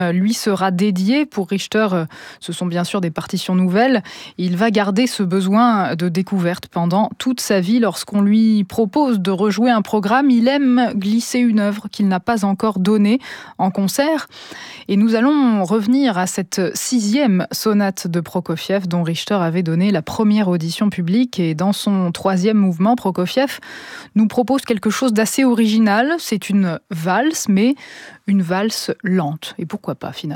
lui sera dédié. Pour Richter, ce sont bien sûr des partitions nouvelles. Il va garder ce besoin de découverte pendant toute sa vie. Lorsqu'on lui propose de rejouer un programme, il aime glisser une œuvre qu'il n'a pas encore donnée en concert. Et nous allons revenir à cette 6e sonate de Prokofiev dont Richter avait donné la première audition publique. Et dans son 3e mouvement, Prokofiev nous propose quelque chose d'assez original. C'est une valse, mais une valse lente. Et pourquoi pas finalement ?